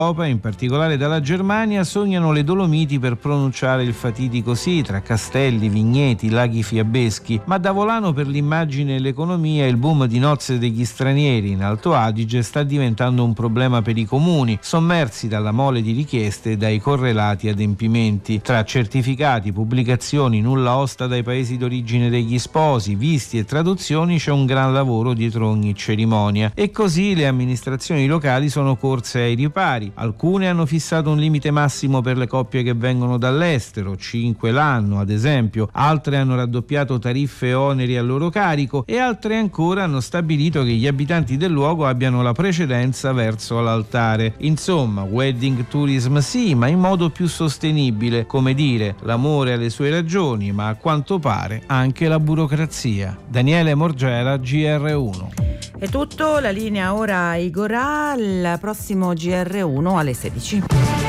Europa, in particolare dalla Germania, sognano le Dolomiti per pronunciare il fatidico sì tra castelli, vigneti, laghi fiabeschi, ma da volano per l'immagine e l'economia il boom di nozze degli stranieri in Alto Adige sta diventando un problema per i comuni, sommersi dalla mole di richieste e dai correlati adempimenti. Tra certificati, pubblicazioni, nulla osta dai paesi d'origine degli sposi, visti e traduzioni c'è un gran lavoro dietro ogni cerimonia. E così le amministrazioni locali sono corse ai ripari. Alcune hanno fissato un limite massimo per le coppie che vengono dall'estero, 5 l'anno ad esempio, altre hanno raddoppiato tariffe e oneri a loro carico e altre ancora hanno stabilito che gli abitanti del luogo abbiano la precedenza verso l'altare. Insomma, wedding tourism sì, ma in modo più sostenibile, come dire, l'amore ha le sue ragioni, ma a quanto pare anche la burocrazia. Daniele Morgera, GR1. È tutto, la linea ora a Igorà, il prossimo GR1 alle 16.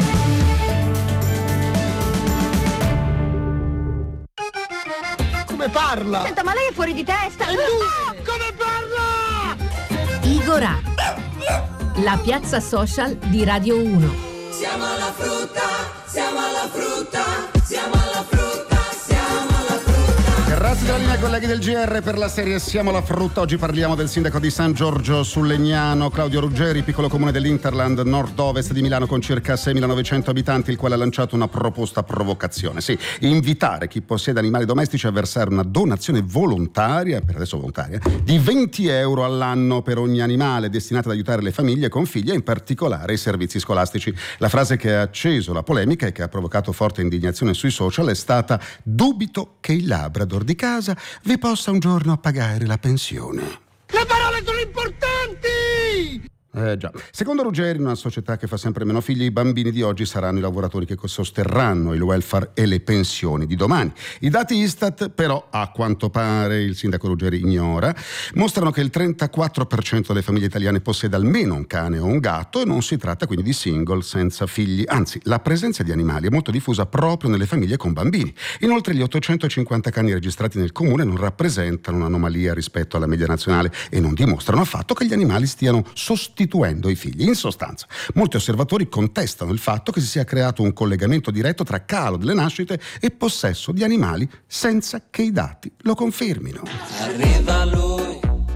Come parla? Senta, ma lei è fuori di testa! E lui? Come parla? Igorà, la piazza social di Radio 1. Siamo alla frutta, siamo alla frutta, siamo alla frutta, siamo alla frutta. Grazie della linea, colleghi del GR, per la serie Siamo alla frutta. Oggi parliamo del sindaco di San Giorgio sul Legnano, Claudio Ruggeri, piccolo comune dell'Interland nord-ovest di Milano con circa 6.900 abitanti, il quale ha lanciato una proposta provocazione. Sì, invitare chi possiede animali domestici a versare una donazione volontaria, per adesso volontaria, di 20 euro all'anno per ogni animale, destinata ad aiutare le famiglie con figli e in particolare i servizi scolastici. La frase che ha acceso la polemica e che ha provocato forte indignazione sui social è stata: dubito che il Labrador di casa vi possa un giorno pagare la pensione. Le parole sono importanti! Già. Secondo Ruggeri, in una società che fa sempre meno figli, i bambini di oggi saranno i lavoratori che sosterranno il welfare e le pensioni di domani. I dati Istat, però, a quanto pare il sindaco Ruggeri ignora, mostrano che il 34% delle famiglie italiane possiede almeno un cane o un gatto e non si tratta quindi di single senza figli. Anzi, la presenza di animali è molto diffusa proprio nelle famiglie con bambini. Inoltre, gli 850 cani registrati nel comune non rappresentano un'anomalia rispetto alla media nazionale e non dimostrano affatto che gli animali stiano sostituendo i figli. In sostanza, molti osservatori contestano il fatto che si sia creato un collegamento diretto tra calo delle nascite e possesso di animali senza che i dati lo confermino. Arriva lui,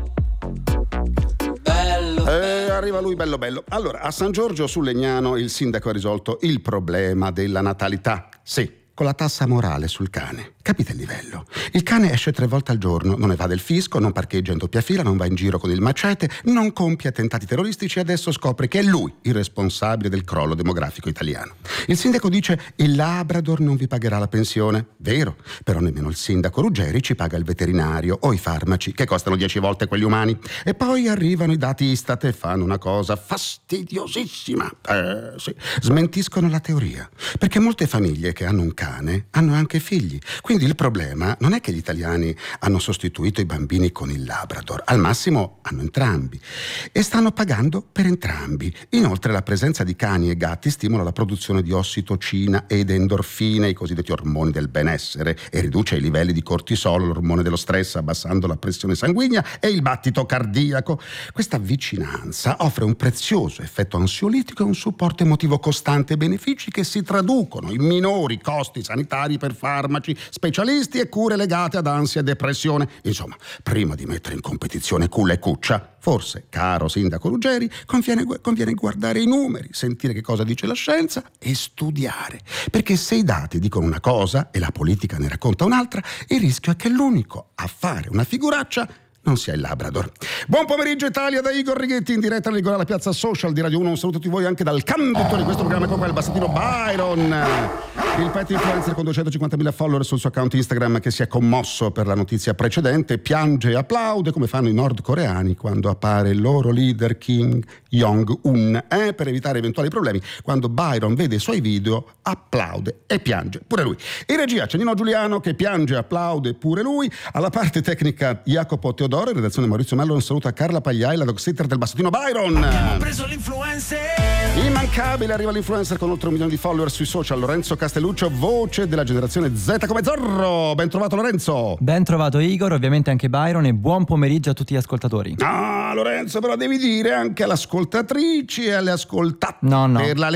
bello. Arriva lui, bello bello. Allora, a San Giorgio sul Legnano il sindaco ha risolto il problema della natalità. Sì, con la tassa morale sul cane. Capite il livello? Il cane esce 3 volte al giorno, non evade il fisco, non parcheggia in doppia fila, non va in giro con il macete, non compie attentati terroristici e adesso scopre che è lui il responsabile del crollo demografico italiano. Il sindaco dice: il Labrador non vi pagherà la pensione. Vero, però nemmeno il sindaco Ruggeri ci paga il veterinario o i farmaci, che costano 10 volte quelli umani. E poi arrivano i dati Istat e fanno una cosa fastidiosissima. Sì, smentiscono la teoria, perché molte famiglie che hanno un cane hanno anche figli. Quindi il problema non è che gli italiani hanno sostituito i bambini con il Labrador, al massimo hanno entrambi e stanno pagando per entrambi. Inoltre la presenza di cani e gatti stimola la produzione di ossitocina ed endorfine, i cosiddetti ormoni del benessere, e riduce i livelli di cortisolo, l'ormone dello stress, abbassando la pressione sanguigna e il battito cardiaco. Questa vicinanza offre un prezioso effetto ansiolitico e un supporto emotivo costante, benefici che si traducono in minori costi sanitari per farmaci, specialisti e cure legate ad ansia e depressione. Insomma, prima di mettere in competizione culla e cuccia, forse, caro sindaco Ruggeri, conviene guardare i numeri, sentire che cosa dice la scienza e studiare. Perché se i dati dicono una cosa e la politica ne racconta un'altra, il rischio è che l'unico a fare una figuraccia non sia il Labrador. Buon pomeriggio Italia da Igor Righetti in diretta alla piazza social di Radio 1. Un saluto a tutti voi anche dal conduttore di questo programma, con il Bassatino Byron, il pet influencer con 250.000 follower sul suo account Instagram, che si è commosso per la notizia precedente, piange e applaude come fanno i nordcoreani quando appare il loro leader Kim Jong-un. Per evitare eventuali problemi, quando Byron vede i suoi video applaude e piange pure lui. In regia c'è Nino Giuliano che piange e applaude pure lui. Alla parte tecnica Jacopo Teodoro, in redazione Maurizio Mello. Un saluto a Carla Pagliai, la dog sitter del Bassatino Byron. Abbiamo preso l'influencer. Immancabile, arriva l'influencer con oltre 1 milione di follower sui social, Lorenzo Castelluccio, voce della generazione Z come Zorro. Ben trovato Lorenzo. Ben trovato Igor, ovviamente anche Byron, e buon pomeriggio a tutti gli ascoltatori. Ah, Lorenzo, però devi dire anche alle ascoltatrici e alle ascoltatrici No. per la